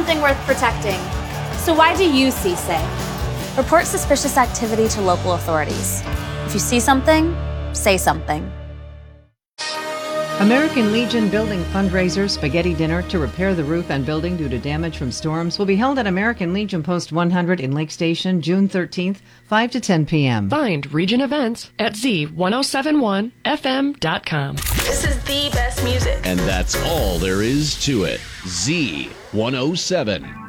something worth protecting. So why do you see say? Report suspicious activity to local authorities. If you see something, say something. American Legion Building fundraiser Spaghetti Dinner to repair the roof and building due to damage from storms will be held at American Legion Post 100 in Lake Station, June 13th, 5 to 10 p.m. Find Region Events at z1071fm.com. This is the best music. And that's all there is to it. Z107.